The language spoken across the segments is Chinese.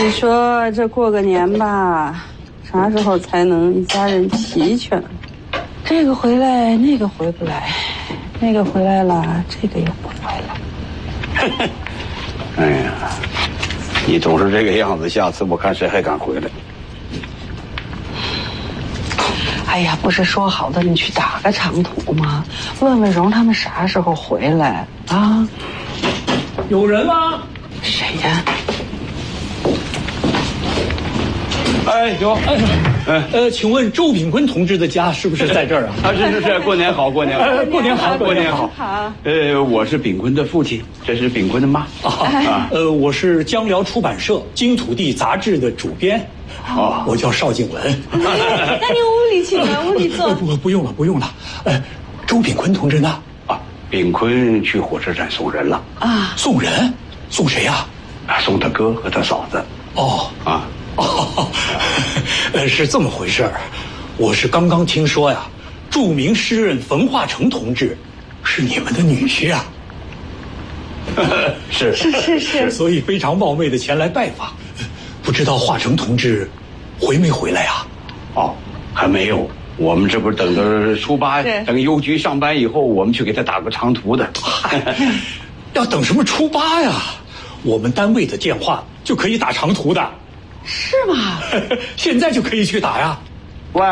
你说这过个年吧，啥时候才能一家人齐全？这个回来，那个回不来，那个回来了，这个又不回来。 哎呀，你总是这个样子，下次我看谁还敢回来。 哎呀，不是说好的你去打个长途吗？问问荣他们啥时候回来啊？ 有人吗？ 谁呀？ 哎，有， 请问周炳坤同志的家是不是在这儿啊？ 是，过年好，过年好， 过年好， 过年好。 好。 我是炳坤的父亲，这是炳坤的妈。 我是江辽出版社《金土地》杂志的主编。我叫邵静文。 那您屋里请吧，屋里坐。 不用了。周炳坤同志呢？ 炳坤去火车站送人了。 送人？送谁呀？ 送他哥和他嫂子。 是这么回事儿。我是刚刚听说呀，著名诗人冯化成同志是你们的女婿啊。是，所以非常冒昧的前来拜访。不知道化成同志回没回来啊？ 还没有。我们这不是等着初八，等邮局上班以后，我们去给他打个长途的。 要等什么初八呀？我们单位的电话就可以打长途的。 是吗？ 现在就可以去打呀。 喂，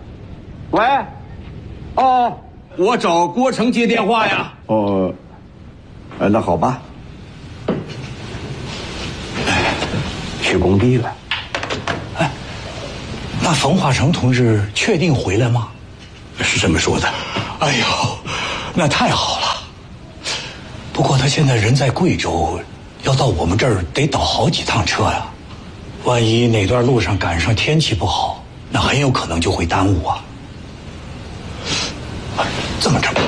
我找郭成接电话呀。那好吧。去工地了。 那冯化成同志确定回来吗？是这么说的。哎呦，那太好了。不过他现在人在贵州，要到我们这儿得倒好几趟车呀。万一哪段路上赶上天气不好，那很有可能就会耽误啊。这么着吧，